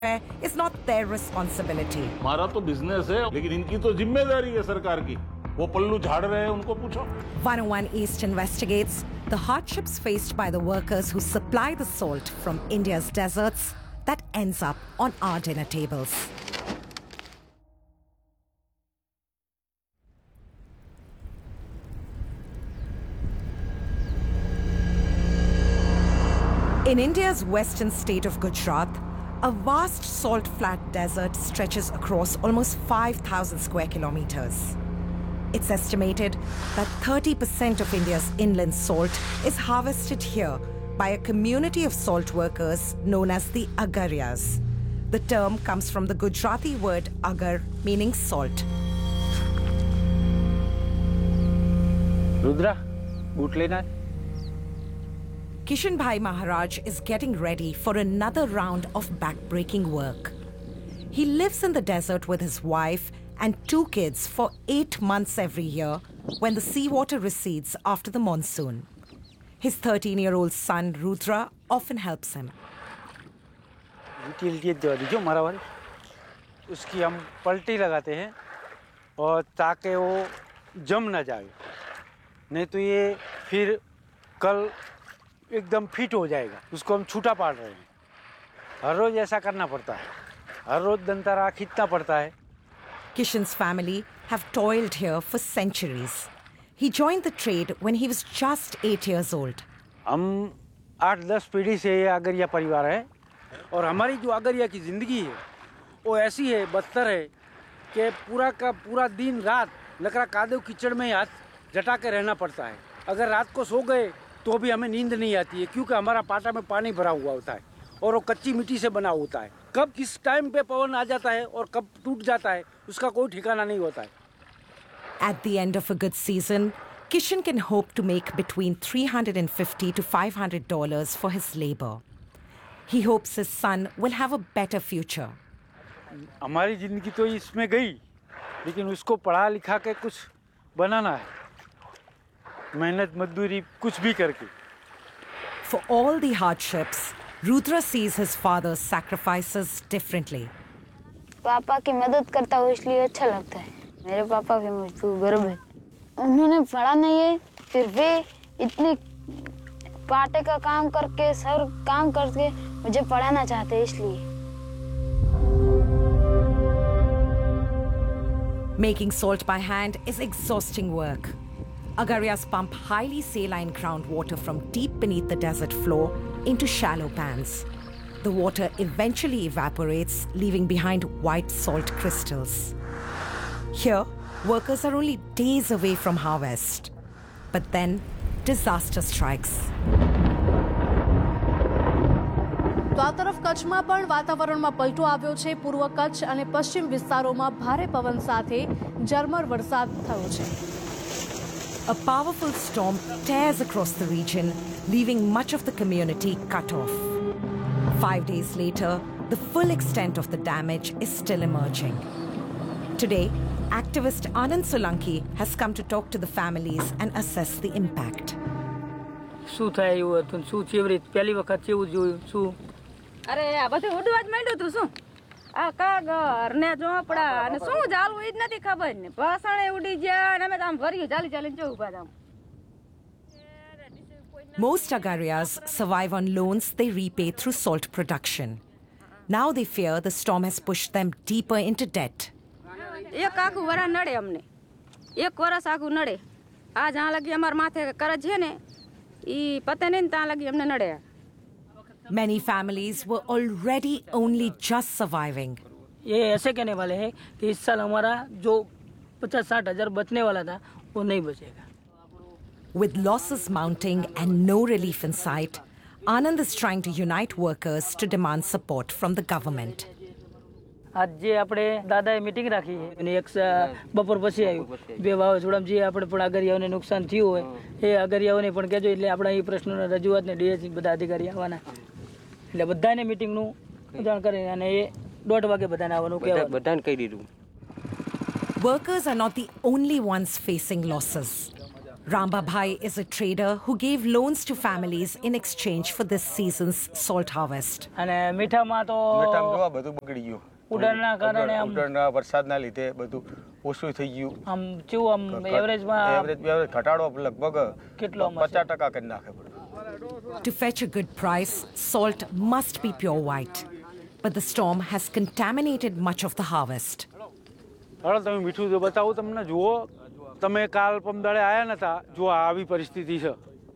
is not their responsibility. हमारा तो business है, लेकिन इनकी तो जिम्मेदारी है सरकार की. वो पल्लू झाड़ रहे हैं, उनको पूछो. 101 East investigates the hardships faced by the workers who supply the salt from India's deserts that ends up on our dinner tables. In India's western state of Gujarat, a vast salt flat desert stretches across almost 5,000 square kilometers. It's estimated that 30% of India's inland salt is harvested here by a community of salt workers known as the Agaryas. The term comes from the Gujarati word agar, meaning salt. Rudra, boot lena. Kishan Bhai Maharaj is getting ready for another round of backbreaking work. He lives in the desert with his wife and 2 kids for 8 months every year when the seawater recedes after the monsoon. His 13-year-old son Rudra often helps him. उसकी हम पलटी लगाते हैं और ताकि वो जम ना जाए, नहीं तो ये फिर कल एकदम फिट हो जाएगा. उसको हम छूटा पाड़ रहे हैं. हर रोज ऐसा करना पड़ता है. हर रोज दंतारा खींचना पड़ता है. Kishan's family have toiled here for centuries. He joined the trade when he was just 8 years old. हम 8-10 पीढ़ी से ये अगरिया परिवार है और हमारी जो अगरिया की ज़िंदगी है वो ऐसी है, बदतर है कि पूरा का पूरा दिन रात लकड़ा कादव कीचड़ में हाथ जटा के रहना पड़ता है. अगर रात को सो गए तो भी हमें नींद नहीं आती है क्योंकि हमारा पाटा में पानी भरा हुआ होता है और वो कच्ची मिट्टी से बना होता है. कब किस टाइम पे पवन आ जाता है और कब टूट जाता है उसका कोई ठिकाना नहीं होता है. At the end of a good season, Kishan can hope to make between $350 to $500 for his labor. He hopes his son will have a better future. हमारी जिंदगी तो इसमें गई, लेकिन उसको पढ़ा लिखा के कुछ बनाना है. मेहनत मजदूरी कुछ भी करके. For all the hardships, Rudra sees his father's sacrifices differently. पापा की मदद करता हूँ इसलिए अच्छा लगता है. मेरे पापा के मुझ पर गर्व है. उन्होंने पढ़ा नहीं है, फिर वे इतनी पाटे का काम करके सर काम करके मुझे पढ़ाना चाहते हैं इसलिए. Making salt by hand is exhausting work. Agaryas pump highly saline groundwater from deep beneath the desert floor into shallow pans. The water eventually evaporates, leaving behind white salt crystals. Here, workers are only days away from harvest. But then, disaster strikes. તો આ તરફ કચ્છમાં પણ વાતાવરણમાં પલટો આવ્યો છે. પૂર્વ કચ્છ અને પશ્ચિમ વિસ્તારોમાં ભારે પવન સાથે ઝરમર વરસાદ થયો છે. A powerful storm tears across the region, leaving much of the community cut off. 5 days later, the full extent of the damage is still emerging. Today, activist Anand Solanki has come to talk to the families and assess the impact. શું થાય એવું હતું, શું ચેવરી પહેલી વખત કેવું જોયું, શું અરે આ બધું ઉડવા જ માંડ્યું હતું. શું આ કાગર ને ઝોપડા અને શું ચાલવું એ જ નથી ખબર ને. ભાષણે ઉડી ગયા અને અમે તો આમ ભર્યું ચાલી ચાલીને જવું પાછા. Most Agaryas survive on loans they repay through salt production. Now they fear the storm has pushed them deeper into debt. એક આખું વરા નડે અમને, એક વરસ આખું નડે. આ જ્યાં લગી અમારા માથે કરજ છે ને એ પતે નહીં ત્યાં લગી અમને નડે. Many families were already only just surviving. ये ऐसे कहने वाले हैं कि इस साल हमारा जो 50-60 हज़ार बचने वाला था वो नहीं बचेगा. With losses mounting and no relief in sight, Anand is trying to unite workers to demand support from the government. आज જે આપણે દાદાએ મીટિંગ રાખી છે અને એક બપોર પછી આવ્યું. બે વાવાઝોડામાં જે આપણે પણ અગરિયાઓને નુકસાન થયું હોય એ અગરિયાઓને પણ કહેજો, એટલે આપણા એ પ્રશ્નોના રજૂઆતને ડીએસી બધા અધિકારી આવવાના, એટલે બધાને મીટિંગનું જાણ કરે અને એ 1:30 વાગે બધાને આવવાનું કહેવાનું. બધાને કહી દીધું. Workers are not the only ones facing losses. Ramba Bhai is a trader who gave loans to families in exchange for this season's salt harvest. અને મીઠામાં તો જોવા બધું બગડી ગયું. ઉડાનના કારણે આમ ઉડાનના વરસાદના લીધે બધું ઓછું થઈ ગયું. આમ કેવું આમ એવરેજમાં એવરેજ ઘટાડો લગભગ કેટલો 50% કરી નાખે પડે. To fetch a good price, salt must be pure white. But the storm has contaminated much of the harvest. હવે તમે મીઠું જો બતાવું તમને જુઓ તમે કાલ પમદાડે આયા નતા જો આવી પરિસ્થિતિ છે.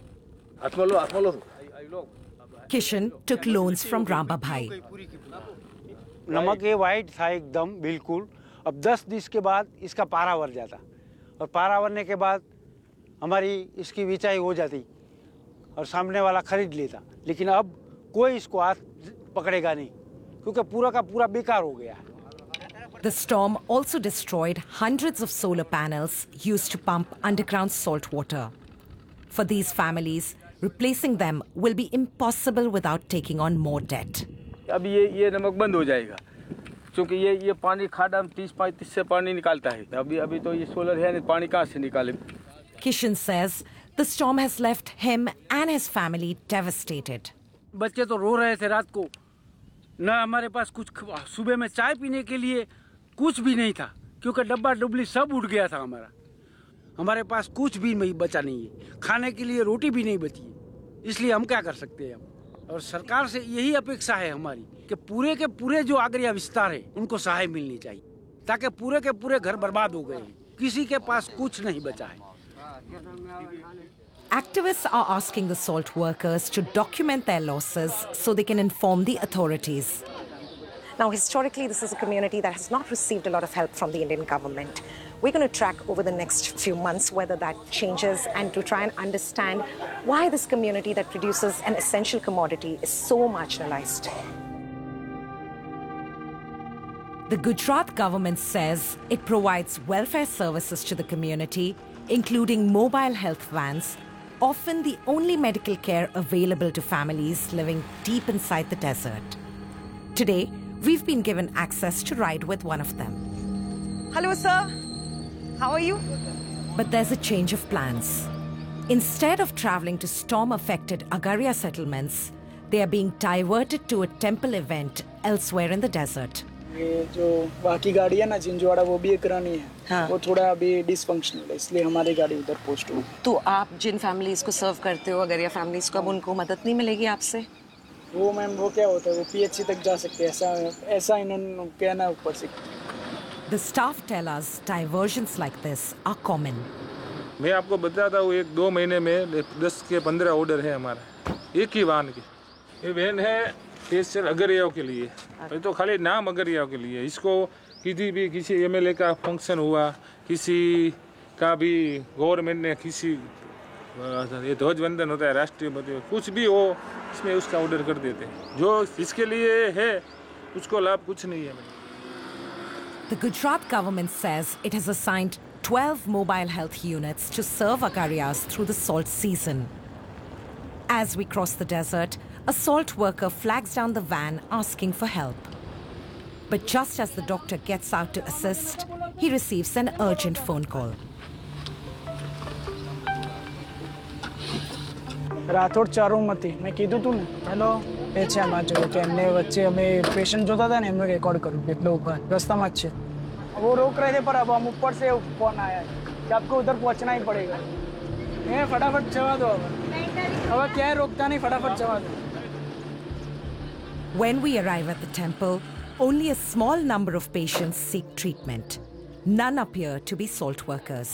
Kishan took loans from Ramba Bhai. नमक ये वाइट था एकदम बिल्कुल. अब 10 दिन के बाद इसका पारा भर जाता और पारा भरने के बाद हमारी इसकी बिचाई हो जाती और सामने वाला खरीद लेता. लेकिन अब कोई इसको हाथ पकड़ेगा नहीं क्योंकि पूरा का पूरा बेकार हो गया. The storm also destroyed hundreds of solar panels used to pump underground salt water. For these families, replacing them will be impossible without taking on more debt. अब ये नमक बंद हो जाएगा क्योंकि ये पानी खाड़ा 30-35 से पानी निकालता है. अभी तो ये सोलर है नहीं, पानी कहाँ से निकाले. Kishan says the storm has left him and his family devastated. बच्चे तो रो रहे थे रात को. न हमारे पास कुछ सुबह में चाय पीने के लिए कुछ भी नहीं था क्योंकि डब्बा डुबली सब उड़ गया था हमारा. हमारे पास कुछ भी नहीं बचा नहीं है. खाने के लिए रोटी भी नहीं बची है. इसलिए हम क्या कर सकते हैं. और सरकार से यही अपेक्षा है हमारी कि पूरे के पूरे जो आगरिया विस्तार है उनको सहाय मिलनी चाहिए ताकि पूरे के पूरे घर बर्बाद हो गए हैं. किसी के पास कुछ नहीं बचा है. Activists are asking the salt workers to document their losses so they can inform the authorities. Now, historically, this is a community that has not received a lot of help from the Indian government. We're going to track over the next few months whether that changes and to try and understand why this community that produces an essential commodity is so marginalized. The Gujarat government says it provides welfare services to the community, including mobile health vans, often the only medical care available to families living deep inside the desert. Today, we've been given access to ride with one of them. Hello, sir. How are you? But there's a change of plans. Instead of traveling to storm-affected Agaria settlements, they are being diverted to a temple event elsewhere in the desert. ये जो बाकी गाड़ी है ना जिंजवाड़ा वो भी एक रानी है. हाँ. वो थोड़ा अभी डिसफंक्शनल है इसलिए हमारी गाड़ी उधर पोस्ट हुई. तो आप जिन फैमिलीज को सर्व करते हो अगरिया फैमिलीज को, अब उनको मदद नहीं मिलेगी आपसे? वो मैम वो क्या होता है वो PHC तक जा सकते हैं ऐसा इन्होंने कहना ऊपर से. The staff tell us diversions like this are common. मैं आपको बताता हूँ 1-2 महीने में 10 के 15 ऑर्डर है हमारा एक ही वाहन की. ये वैन है स्पेशल अगरियाओं के लिए. ये तो खाली नाम अगरियाओं के लिए. इसको किसी MLA का फंक्शन हुआ, किसी का भी गवर्नमेंट ने किसी ये ध्वजवंदन होता है राष्ट्रीय कुछ भी हो इसमें उसका ऑर्डर कर देते हैं. जो इसके लिए है उसको लाभ कुछ नहीं है. The Gujarat government says it has assigned 12 mobile health units to serve Agarias through the salt season. As we cross the desert, a salt worker flags down the van asking for help. But just as the doctor gets out to assist, he receives an urgent phone call. Rathod ચારુમતી મેં કીધું તું ને. Hello એ છે આમાં જો કે એમને વચ્ચે અમે પેશન્ટ જોતા હતા ને એમને રેકોર્ડ કર્યું એટલે ઉપર રસ્તામાં જ છે. वो रोक रहे थे पर अब हम ऊपर से फोन आया है कि आपको उधर पहुंचना ही पड़ेगा. मैं फटाफट जवा दो अब क्या है रोकता नहीं फटाफट जवा दो. When we arrive at the temple, only a small number of patients seek treatment. None appear to be salt workers.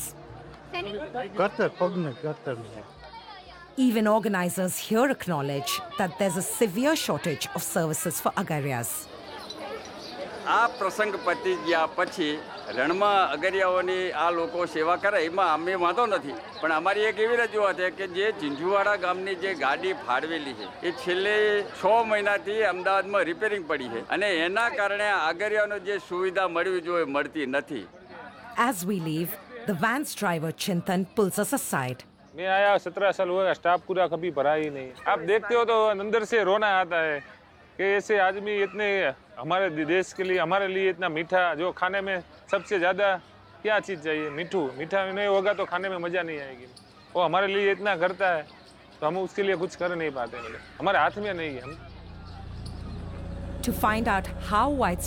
Even organizers here acknowledge that there's a severe shortage of services for Agarias. આ પ્રસંગ પતી ગયા પછી રણમાં અગરિયાઓની આ લોકો સેવા કરે એમાં અમે વાંધો નથી. પણ અમારી એક એવી રજૂઆત છે કે જે ઝીંઝુવાડા ગામની જે ગાડી ફાળવેલી છે એ છેલ્લે 6 મહિનાથી અમદાવાદમાં રિપેરિંગ પડી છે અને એના કારણે અગરિયાઓને જે સુવિધા મળવી જોઈએ મળતી નથી. As we leave, the van's driver Chintan pulls us aside. मैं आया 17 साल हुआ, स्टाफ पूरा कभी भरा ही नहीं. आप देखते हो तो अंदर से रोना आता है कि ऐसे आदमी इतने हमारे देश के लिए हमारे लिए इतना मीठा जो खाने में सबसे ज़्यादा क्या चीज़ चाहिए मीठा नहीं होगा तो खाने में मज़ा नहीं आएगी. वो हमारे लिए इतना करता है तो हम उसके लिए कुछ कर नहीं पाते, हमारे हाथ में नहीं है। To find out how widespread